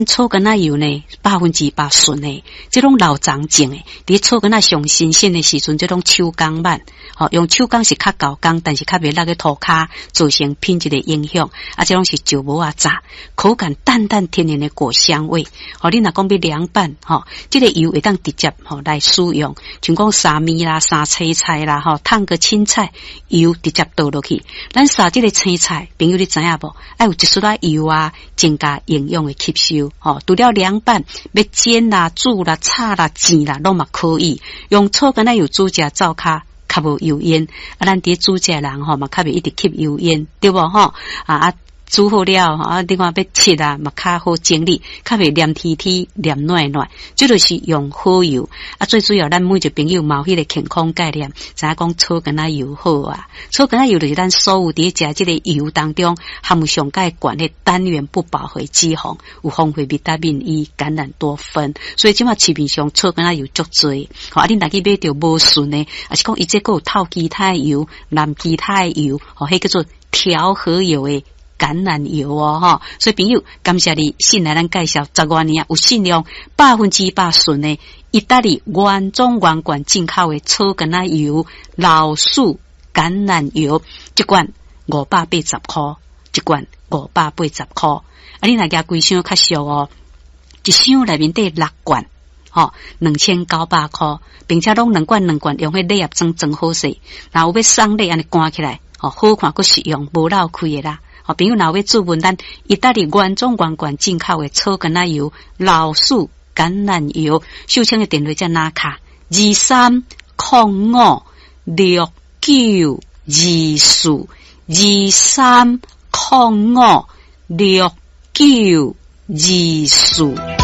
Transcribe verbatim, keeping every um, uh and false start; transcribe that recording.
草根仔油呢，百分之百纯的，这种老长种的，伫草根仔上新鲜的时阵，这种手工版，吼、哦，用手工是较高工，但是较袂落个涂骹，造成品质的影响。啊，这种是石磨啊炸，口感淡淡天然的果香味。哦，你若讲要凉拌，吼、哦，这个油会当直接吼、哦、来使用，像讲沙米啦、沙青菜啦，吼、哦，烫个青菜，油直接倒落去。咱沙这个青菜，朋友你知影无？爱有一撮仔油啊，增加营养的吸收。哦，除了凉拌，要煎啦、煮啦、炒啦、煎啦，拢嘛可以。用草根仔油煮食灶骹，较无油烟。啊，咱伫煮食人吼嘛，较袂一直吸油烟，对无吼？啊啊，煮好了吼，啊，另外要切啊，嘛较好整理，较袂黏贴贴、黏软软。这就是用好油。啊，最主要咱每一个朋友嘛有迄个健康概念，知影讲草根仔油好啊。草根仔油就是咱所有伫食即个油当中含有上介悬的单元不饱和脂肪，有丰富维他命 E、橄榄多酚，所以即马市面上草根仔油足多。吼，啊，你若去买着无顺的，啊是讲伊这个有透其他油、蓝其他油，吼，迄叫做调和油的。橄榄油哦，哈，所以朋友，感谢你信来咱介绍十多年有信用百分之百纯的意大利原装原罐进口的草根仔油、老树橄榄油，一罐五百八十块，一罐五百八十块。啊，你若加规箱较俗哦，一箱内面得六罐，吼，两千九百块，并且拢两罐两罐用迄礼盒装装好势，然后要送礼安尼关起来，吼，好看佫实用，无漏开的啦。好，朋友若要注文咱意大利原装原罐进口的草根仔油、老树橄榄油，秀清的电话在哪卡？二三零五六九二四，二三零五六九二四。